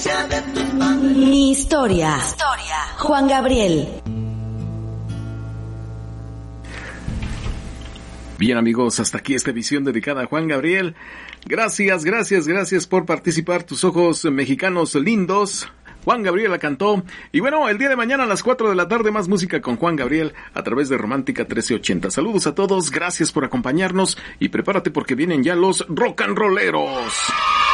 Mi historia. Juan Gabriel. Bien, amigos, hasta aquí esta edición dedicada a Juan Gabriel. Gracias por participar. Tus ojos mexicanos lindos. Juan Gabriel la cantó. Y bueno, el día de mañana a las 4 de la tarde más música con Juan Gabriel a través de Romántica 1380. Saludos a todos, gracias por acompañarnos y prepárate porque vienen ya los rock and rolleros.